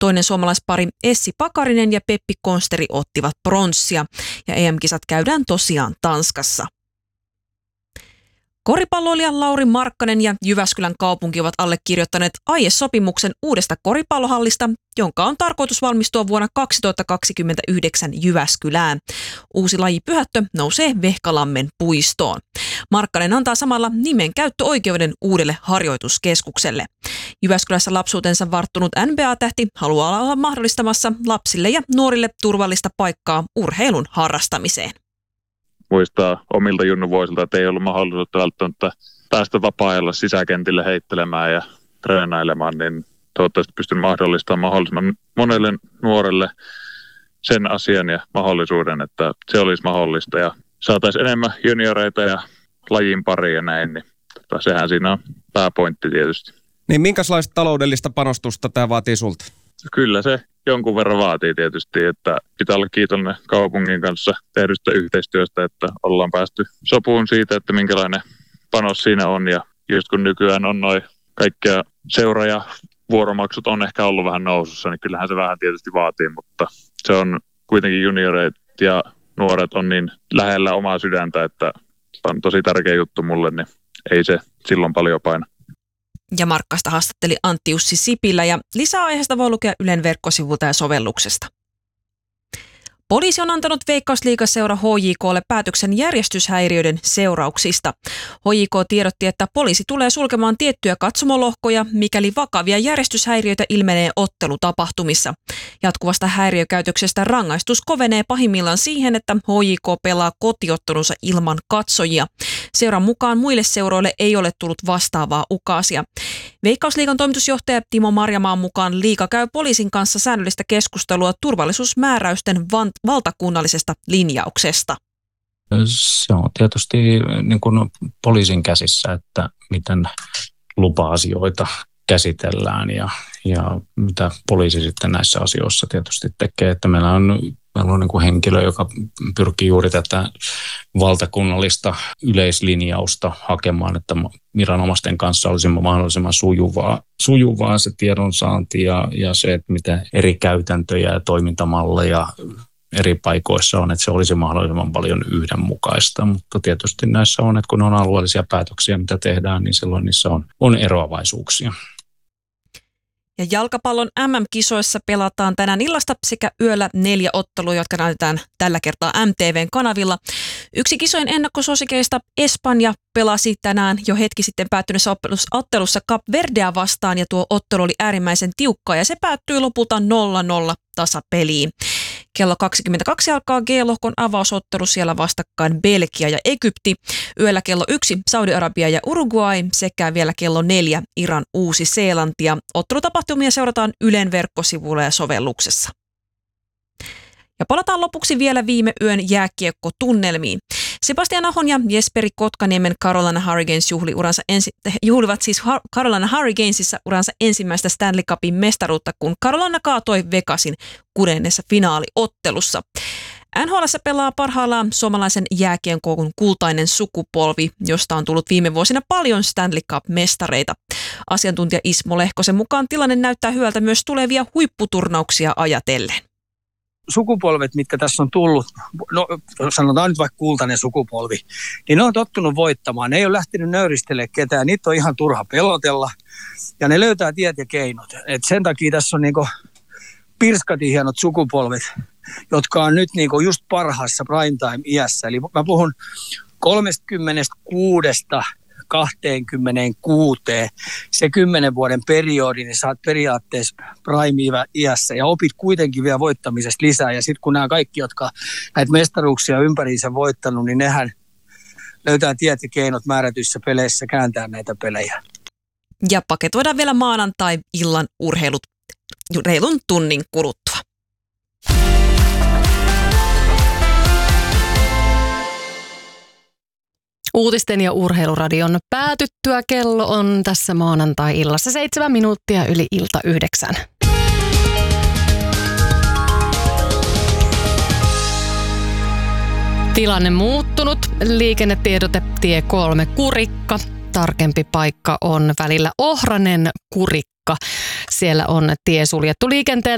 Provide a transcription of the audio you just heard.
Toinen suomalaispari Essi Pakarinen ja Peppi Konsteri ottivat pronssia ja EM-kisat käydään tosiaan Tanskassa. Koripalloilija Lauri Markkanen ja Jyväskylän kaupunki ovat allekirjoittaneet aiesopimuksen uudesta koripallohallista, jonka on tarkoitus valmistua vuonna 2029 Jyväskylään. Uusi lajipyhättö nousee Vehkalammen puistoon. Markkanen antaa samalla nimen käyttöoikeuden uudelle harjoituskeskukselle. Jyväskylässä lapsuutensa varttunut NBA-tähti haluaa olla mahdollistamassa lapsille ja nuorille turvallista paikkaa urheilun harrastamiseen. Muistaa omilta junnuvuosilta, että ei ollut mahdollisuutta välttämättä päästä vapaa-ajalla sisäkentille heittelemään ja treenailemaan, niin toivottavasti pystyn mahdollistamaan mahdollisimman monelle nuorelle sen asian ja mahdollisuuden, että se olisi mahdollista ja saataisiin enemmän junioreita ja lajin pariin ja näin, niin sehän siinä on pääpointti tietysti. Niin minkälaista taloudellista panostusta tämä vaatii sulta? Kyllä se jonkun verran vaatii tietysti, että pitää olla kiitollinen kaupungin kanssa tehdystä yhteistyöstä, että ollaan päästy sopuun siitä, että minkälainen panos siinä on. Ja just kun nykyään on noin kaikkia seura- ja vuoromaksut on ehkä ollut vähän nousussa, niin kyllähän se vähän tietysti vaatii, mutta se on kuitenkin junioreet ja nuoret on niin lähellä omaa sydäntä, että on tosi tärkeä juttu mulle, niin ei se silloin paljon paina. Ja Markkasta haastatteli Antti Jussi Sipilä ja lisää aiheesta voi lukea Ylen verkkosivulta ja sovelluksesta. Poliisi on antanut Veikkausliigaseura HJK:lle päätöksen järjestyshäiriöiden seurauksista. HJK tiedotti, että poliisi tulee sulkemaan tiettyjä katsomolohkoja, mikäli vakavia järjestyshäiriöitä ilmenee ottelutapahtumissa. Jatkuvasta häiriökäytöksestä rangaistus kovenee pahimmillaan siihen, että HJK pelaa kotiottelunsa ilman katsojia. Seuran mukaan muille seuroille ei ole tullut vastaavaa ukaasia. Veikkausliigan toimitusjohtaja Timo Marjamaan mukaan liiga käy poliisin kanssa säännöllistä keskustelua turvallisuusmääräysten valtakunnallisesta linjauksesta. Se on tietysti niin kuin poliisin käsissä, että miten lupa-asioita käsitellään ja mitä poliisi sitten näissä asioissa tietysti tekee. Että meillä on niin kuin henkilö, joka pyrkii juuri tätä valtakunnallista yleislinjausta hakemaan, että viranomaisten kanssa olisi mahdollisimman sujuvaa se tiedonsaanti ja se, että mitä eri käytäntöjä ja toimintamalleja eri paikoissa on, että se olisi mahdollisimman paljon yhdenmukaista, mutta tietysti näissä on, että kun on alueellisia päätöksiä, mitä tehdään, niin silloin niissä on eroavaisuuksia. Ja jalkapallon MM-kisoissa pelataan tänään illasta sekä yöllä 4 ottelua, jotka näytetään tällä kertaa MTV:n kanavilla. Yksi kisojen ennakkosuosikeista Espanja pelasi tänään jo hetki sitten päättyneessä ottelussa Kap Verdea vastaan ja tuo ottelu oli äärimmäisen tiukka ja se päättyi lopulta 0-0 tasapeliin. Kello 22 alkaa G-lohkon avausottelu, siellä vastakkain Belgia ja Egypti. Yöllä kello 1 Saudi-Arabia ja Uruguay sekä vielä kello 4 Iran Uusi-Seelanti. Ottelutapahtumia seurataan Ylen verkkosivuilla ja sovelluksessa. Ja palataan lopuksi vielä viime yön jääkiekkotunnelmiin. Sebastian Ahon ja Jesperi Kotkaniemen Carolina Hurricanes juhlivat siis Carolina Hurricanesissa uransa ensimmäistä Stanley Cupin mestaruutta, kun Carolina kaatoi Vegasin 6. finaaliottelussa. NHL:ssä pelaa parhaillaan suomalaisen jääkiekon kultainen sukupolvi, josta on tullut viime vuosina paljon Stanley Cup-mestareita. Asiantuntija Ismo Lehkosen mukaan tilanne näyttää hyvältä myös tulevia huipputurnauksia ajatellen. Sukupolvet, mitkä tässä on tullut, no sanotaan nyt vaikka kultainen sukupolvi, niin ne on tottunut voittamaan. Ne ei ole lähtenyt nöyristelemään ketään, niitä on ihan turha pelotella ja ne löytää tiet ja keinot. Et sen takia tässä on niinku pirskati hienot sukupolvet, jotka on nyt niinku just parhaassa primetime-iässä. Eli mä puhun 36 se 10 vuoden periodi, niin sä oot periaatteessa prime-iässä ja opit kuitenkin vielä voittamisesta lisää. Ja sitten kun nämä kaikki, jotka näitä mestaruuksia ympäriinsä voittanut, niin nehän löytää tiet ja keinot määrätyissä peleissä kääntää näitä pelejä. Ja paketoidaan vielä maanantai-illan urheilut reilun tunnin kuluttua. Uutisten ja urheiluradion päätyttyä kello on tässä maanantai-illassa 7 minuuttia yli ilta 9. Tilanne muuttunut. Liikennetiedote tie 3 Kurikka. Tarkempi paikka on välillä Ohranen Kurikka. Siellä on tie suljettu liikenteeltä